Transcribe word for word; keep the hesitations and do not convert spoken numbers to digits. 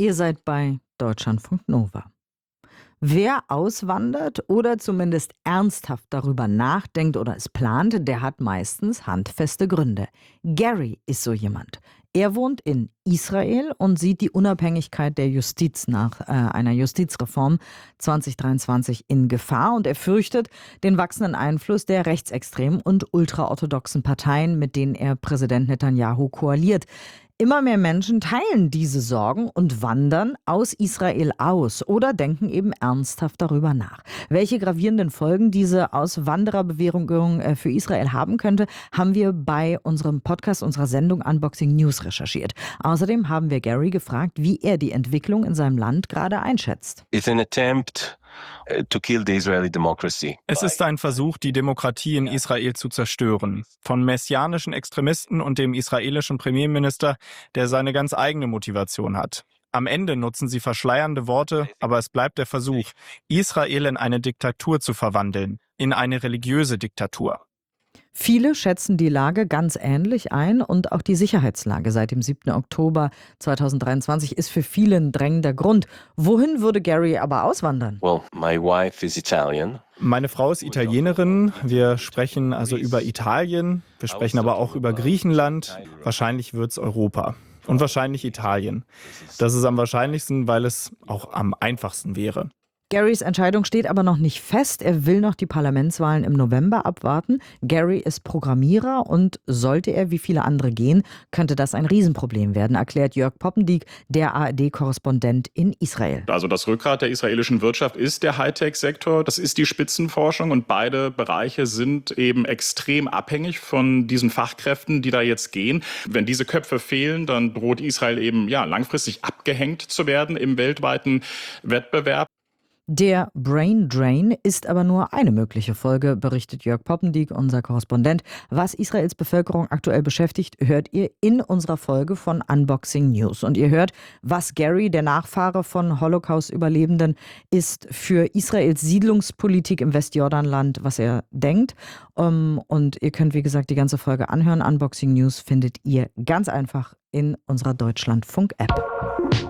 Ihr seid bei Deutschlandfunk Nova. Wer auswandert oder zumindest ernsthaft darüber nachdenkt oder es plant, der hat meistens handfeste Gründe. Gary ist so jemand. Er wohnt in Israel und sieht die Unabhängigkeit der Justiz nach äh, einer Justizreform zwanzig dreiundzwanzig in Gefahr und er fürchtet den wachsenden Einfluss der rechtsextremen und ultraorthodoxen Parteien, mit denen er Präsident Netanyahu koaliert. Immer mehr Menschen teilen diese Sorgen und wandern aus Israel aus oder denken eben ernsthaft darüber nach. Welche gravierenden Folgen diese Auswandererbewegung für Israel haben könnte, haben wir bei unserem Podcast, unserer Sendung Unboxing News recherchiert. Außerdem haben wir Gary gefragt, wie er die Entwicklung in seinem Land gerade einschätzt. It's an attempt to kill the Israeli democracy. Es ist ein Versuch, die Demokratie in Israel zu zerstören. Von messianischen Extremisten und dem israelischen Premierminister, der seine ganz eigene Motivation hat. Am Ende nutzen sie verschleiernde Worte, aber es bleibt der Versuch, Israel in eine Diktatur zu verwandeln, in eine religiöse Diktatur. Viele schätzen die Lage ganz ähnlich ein und auch die Sicherheitslage seit dem siebten Oktober zweitausenddreiundzwanzig ist für viele ein drängender Grund. Wohin würde Gary aber auswandern? Well, my wife is Italian. Meine Frau ist Italienerin. Wir sprechen also über Italien. Wir sprechen aber auch über Griechenland. Wahrscheinlich wird's Europa. Und wahrscheinlich Italien. Das ist am wahrscheinlichsten, weil es auch am einfachsten wäre. Garys Entscheidung steht aber noch nicht fest. Er will noch die Parlamentswahlen im November abwarten. Gary ist Programmierer und sollte er wie viele andere gehen, könnte das ein Riesenproblem werden, erklärt Jörg Poppendiek, der A R D-Korrespondent in Israel. Also das Rückgrat der israelischen Wirtschaft ist der Hightech-Sektor, das ist die Spitzenforschung und beide Bereiche sind eben extrem abhängig von diesen Fachkräften, die da jetzt gehen. Wenn diese Köpfe fehlen, dann droht Israel eben ja langfristig abgehängt zu werden im weltweiten Wettbewerb. Der Brain Drain ist aber nur eine mögliche Folge, berichtet Jörg Poppendiek, unser Korrespondent. Was Israels Bevölkerung aktuell beschäftigt, hört ihr in unserer Folge von Unboxing News. Und ihr hört, was Gary, der Nachfahre von Holocaust-Überlebenden, ist für Israels Siedlungspolitik im Westjordanland, was er denkt. Und ihr könnt, wie gesagt, die ganze Folge anhören. Unboxing News findet ihr ganz einfach in unserer Deutschlandfunk-App.